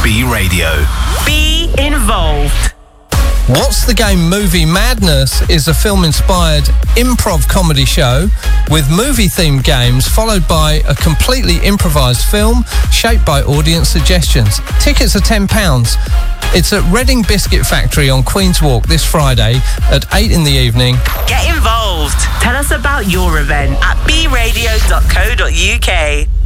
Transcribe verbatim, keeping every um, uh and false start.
B Radio. Be involved. What's the Game Movie Madness is a film-inspired improv comedy show with movie-themed games followed by a completely improvised film shaped by audience suggestions. Tickets are ten pounds. It's at Reading Biscuit Factory on Queen's Walk this Friday at eight in the evening. Get involved. Tell us about your event at b radio dot co dot u k.